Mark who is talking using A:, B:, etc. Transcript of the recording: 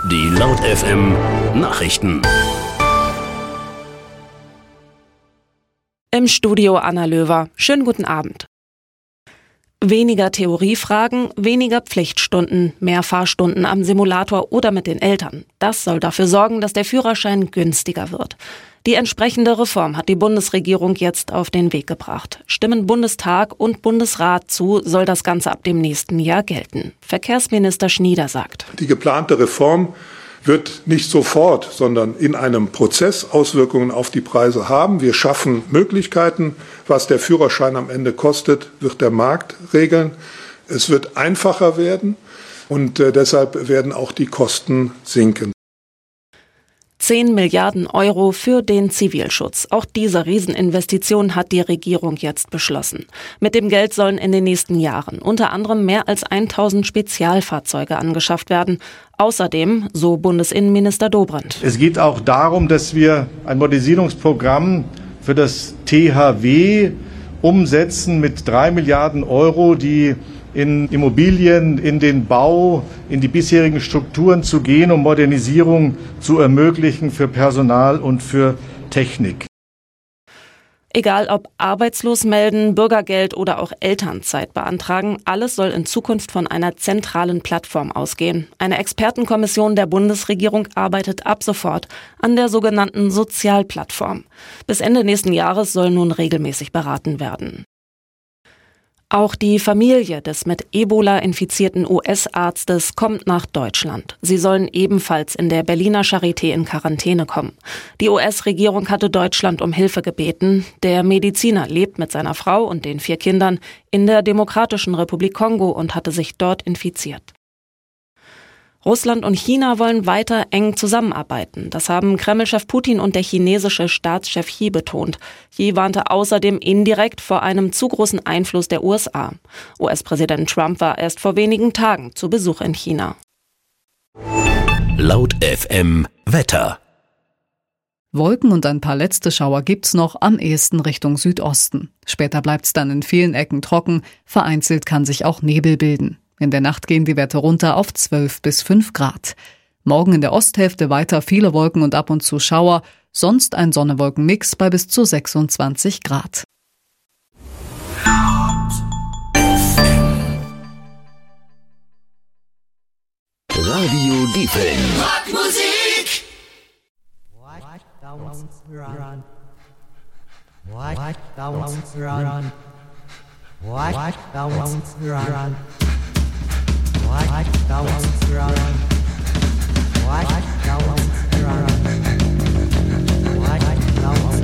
A: Die Laut FM Nachrichten.
B: Im Studio Anna Löwer. Schönen guten Abend. Weniger Theoriefragen, weniger Pflichtstunden, mehr Fahrstunden am Simulator oder mit den Eltern. Das soll dafür sorgen, dass der Führerschein günstiger wird. Die entsprechende Reform hat die Bundesregierung jetzt auf den Weg gebracht. Stimmen Bundestag und Bundesrat zu, soll das Ganze ab dem nächsten Jahr gelten. Verkehrsminister Schnieder sagt:
C: Die geplante Reform wird nicht sofort, sondern in einem Prozess Auswirkungen auf die Preise haben. Wir schaffen Möglichkeiten. Was der Führerschein am Ende kostet, wird der Markt regeln. Es wird einfacher werden und deshalb werden auch die Kosten sinken.
B: 10 Milliarden Euro für den Zivilschutz. Auch diese Rieseninvestition hat die Regierung jetzt beschlossen. Mit dem Geld sollen in den nächsten Jahren unter anderem mehr als 1000 Spezialfahrzeuge angeschafft werden. Außerdem, so Bundesinnenminister Dobrindt:
D: Es geht auch darum, dass wir ein Modernisierungsprogramm für das THW umsetzen mit 3 Milliarden Euro, die in Immobilien, in den Bau, in die bisherigen Strukturen zu gehen, um Modernisierung zu ermöglichen für Personal und für Technik.
B: Egal ob arbeitslos melden, Bürgergeld oder auch Elternzeit beantragen, alles soll in Zukunft von einer zentralen Plattform ausgehen. Eine Expertenkommission der Bundesregierung arbeitet ab sofort an der sogenannten Sozialplattform. Bis Ende nächsten Jahres soll nun regelmäßig beraten werden. Auch die Familie des mit Ebola infizierten US-Arztes kommt nach Deutschland. Sie sollen ebenfalls in der Berliner Charité in Quarantäne kommen. Die US-Regierung hatte Deutschland um Hilfe gebeten. Der Mediziner lebt mit seiner Frau und den 4 Kindern in der Demokratischen Republik Kongo und hatte sich dort infiziert. Russland und China wollen weiter eng zusammenarbeiten. Das haben Kreml-Chef Putin und der chinesische Staatschef Xi betont. Xi warnte außerdem indirekt vor einem zu großen Einfluss der USA. US-Präsident Trump war erst vor wenigen Tagen zu Besuch in China.
A: Laut FM Wetter.
E: Wolken und ein paar letzte Schauer gibt's noch, am ehesten Richtung Südosten. Später bleibt's dann in vielen Ecken trocken, vereinzelt kann sich auch Nebel bilden. In der Nacht gehen die Werte runter auf 12 bis 5 Grad. Morgen in der Osthälfte weiter viele Wolken und ab und zu Schauer, sonst ein Sonne-Wolken-Mix bei bis zu 26 Grad.
A: Radio Diefel.
F: Rockmusik! Watch